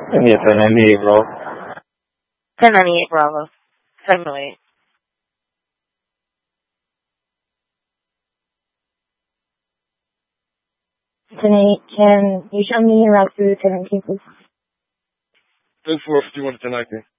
Yeah, 1098, bro. 1098 Bravo. 708. Can you show me route through 17, please? 10-4, 51 to 1019.